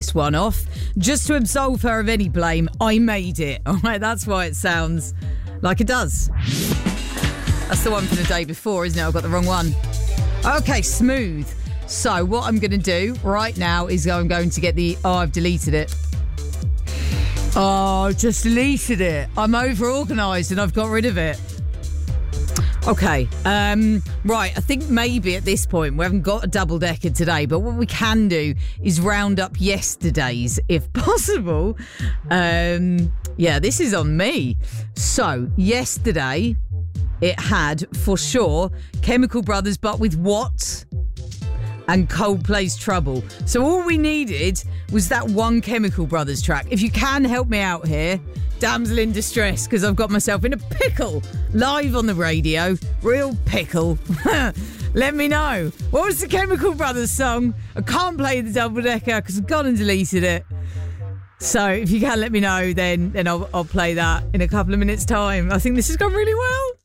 next one off. Just to absolve her of any blame, I made it. All right, that's why it sounds like it does. That's the one from the day before, isn't it? I've got the wrong one. Okay, Smooth. So what I'm going to do right now is I'm going to get I've deleted it. Oh, I've just deleted it. I'm over-organised and I've got rid of it. Okay, right, I think maybe at this point we haven't got a double-decker today, but what we can do is round up yesterday's, if possible. Yeah, this is on me. So, yesterday, it had, for sure, Chemical Brothers, but with what? And Coldplay's Trouble. So all we needed was that one Chemical Brothers track. If you can help me out here, damsel in distress, because I've got myself in a pickle live on the radio. Real pickle. Let me know. What was the Chemical Brothers song? I can't play the double decker because I've gone and deleted it. So if you can let me know, then I'll play that in a couple of minutes' time. I think this has gone really well.